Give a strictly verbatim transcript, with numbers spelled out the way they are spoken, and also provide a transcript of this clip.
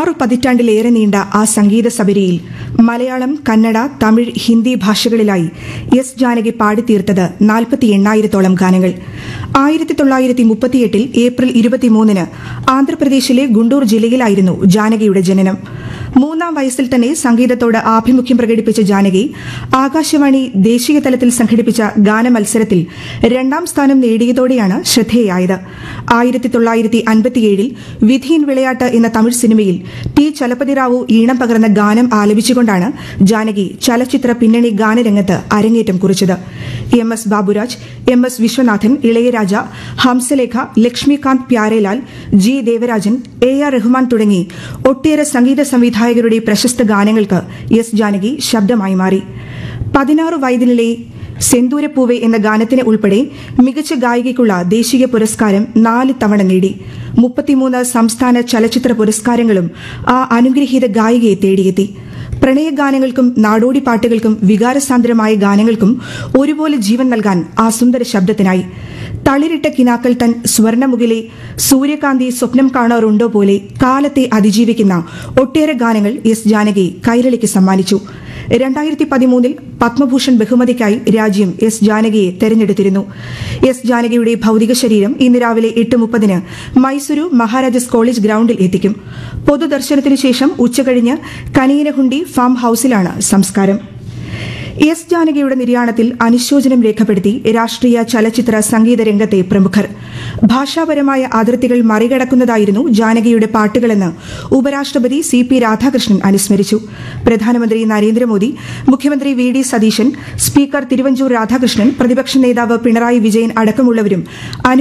ആറു പതിറ്റാണ്ടിലേറെ നീണ്ട ആ സംഗീത സബരിയിൽ മലയാളം, കന്നഡ, തമിഴ്, ഹിന്ദി ഭാഷകളിലായി എസ് ജാനകി പാടിത്തീർത്തത് നാൽപ്പത്തി എണ്ണായിരത്തോളം ഗാനങ്ങൾ. ആയിരത്തി തൊള്ളായിരത്തി മുപ്പത്തിയെട്ടിൽ ഏപ്രിൽ ഇരുപത്തിമൂന്നിന് ആന്ധ്രാപ്രദേശിലെ ഗുണ്ടൂർ ജില്ലയിലായിരുന്നു ജാനകിയുടെ ജനനം. മൂന്നാം വയസ്സിൽ തന്നെ സംഗീതത്തോട് ആഭിമുഖ്യം പ്രകടിപ്പിച്ച ജാനകി ആകാശവാണി ദേശീയ തലത്തിൽ സംഘടിപ്പിച്ച ഗാനമത്സരത്തിൽ രണ്ടാം സ്ഥാനം നേടിയതോടെയാണ് ശ്രദ്ധേയായത്. ആയിരത്തി തൊള്ളായിരത്തി അൻപത്തിയേഴിൽ വിധിയിൻ വിളയാട്ട് എന്ന തമിഴ് സിനിമയിൽ ടി ചലപതിറാവു ഈണം പകർന്ന ഗാനം ആലപിച്ചുകൊണ്ടാണ് ജാനകി ചലച്ചിത്ര പിന്നണി ഗാനരംഗത്ത് അരങ്ങേറ്റം കുറിച്ചത്. M S Baburaj, M S Viswanathan, Ilaiyaraaja, Hamsalekha, Laxmikant Pyarelal, G Devarajan, A R Rahman തുടങ്ങി ഒട്ടേറെ സംഗീത സംവിധായകരുടെ പ്രശസ്ത ഗാനങ്ങൾക്ക് എസ് ജാനകി ശബ്ദമായി മാറി. പതിനാറ് വയതിനിലെ സെന്തൂരപ്പൂവെ എന്ന ഗാനത്തിന് ഉൾപ്പെടെ മികച്ച ഗായികയ്ക്കുള്ള ദേശീയ പുരസ്കാരം നാല് തവണ നേടി. മുപ്പത്തിമൂന്ന് സംസ്ഥാന ചലച്ചിത്ര പുരസ്കാരങ്ങളും ആ അനുഗ്രഹീത ഗായികയെ തേടിയെത്തി. പ്രണയഗാനങ്ങൾക്കും നാടോടി പാട്ടുകൾക്കും വികാരസാന്ദ്രമായ ഗാനങ്ങൾക്കും ഒരുപോലെ ജീവൻ നൽകാൻ ആ സുന്ദര ശബ്ദത്തിനായി. തളിരിട്ട കിനാക്കൾ തൻ സ്വർണമുകിലെ സൂര്യകാന്തി സ്വപ്നം കാണാറുണ്ടോ പോലെ കാലത്തെ അതിജീവിക്കുന്ന ഒട്ടേറെ ഗാനങ്ങൾ എസ് ജാനകി കൈരളിക്ക് സമ്മാനിച്ചു. രണ്ടായിരത്തി പതിമൂന്നിൽ പത്മഭൂഷൺ ബഹുമതിക്കായി രാജ്യം എസ് ജാനകിയെ തെരഞ്ഞെടുത്തിരുന്നു. എസ് ജാനകിയുടെ ഭൌതിക ശരീരം ഇന്ന് രാവിലെ എട്ട് മുപ്പതിന് മൈസൂരു മഹാരാജാസ് കോളേജ് ഗ്രൌണ്ടിൽ എത്തിക്കും. പൊതുദർശനത്തിനു ശേഷം ഉച്ചകഴിഞ്ഞ് കനിയനഹുണ്ടി ഫാം ഹൌസിലാണ് സംസ്കാരം. എസ് ജാനകിയുടെ നിര്യാണത്തിൽ അനുശോചനം രേഖപ്പെടുത്തി രാഷ്ട്രീയ, ചലച്ചിത്ര, സംഗീത രംഗത്തെ പ്രമുഖർ. ഭാഷാപരമായ അതിർത്തികൾ മറികടക്കുന്നതായിരുന്നു ജാനകിയുടെ പാട്ടുകളെന്ന് ഉപരാഷ്ട്രപതി സി പി രാധാകൃഷ്ണൻ അനുസ്മരിച്ചു. പ്രധാനമന്ത്രി നരേന്ദ്രമോദി, മുഖ്യമന്ത്രി V D Satheesan, speaker Thiruvanchoor Radhakrishnan, പ്രതിപക്ഷ നേതാവ് പിണറായി വിജയൻ അടക്കമുള്ളവരും